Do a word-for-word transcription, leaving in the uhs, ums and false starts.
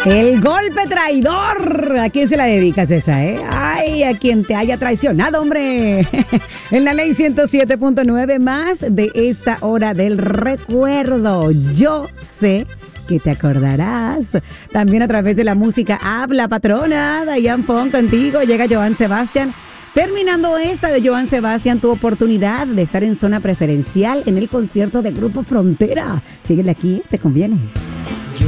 El golpe traidor. ¿A quién se la dedicas esa, eh? Ay, a quien te haya traicionado, hombre. En la ley ciento siete punto nueve, más de esta hora del recuerdo. Yo sé que te acordarás. También a través de la música Habla Patrona, Dayan Pon contigo. Llega Joan Sebastián. Terminando esta de Joan Sebastián, tu oportunidad de estar en zona preferencial en el concierto de Grupo Frontera. Síguele aquí, te conviene.